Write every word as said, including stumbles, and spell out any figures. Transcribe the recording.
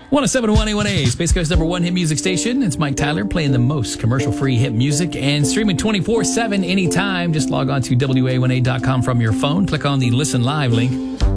one oh seven point one A one A, Space Coast number one hit music station. It's Mike Tyler playing the most commercial-free hit music and streaming twenty-four seven anytime. Just log on to W A one A dot com from your phone. Click on the Listen Live link.